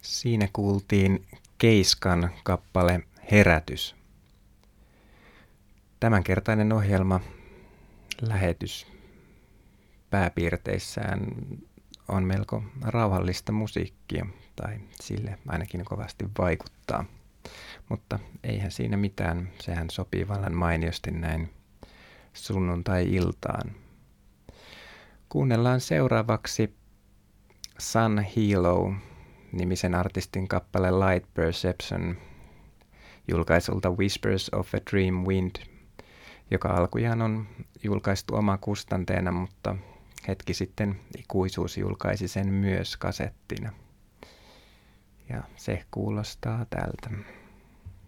Siinä kuultiin Keiskan kappale Herätys. Tämänkertainen ohjelma, lähetys pääpiirteissään on melko rauhallista musiikkia, tai sille ainakin kovasti vaikuttaa. Mutta eihän siinä mitään, sehän sopii vallan mainiosti näin sunnuntai-iltaan. Kuunnellaan seuraavaksi Sun Hilo-nimisen artistin kappale Light Perception julkaisulta Whispers of a Dream Wind, joka alkujaan on julkaistu omakustanteena, mutta hetki sitten Ikuisuus julkaisi sen myös kasettina. Ja se kuulostaa tältä.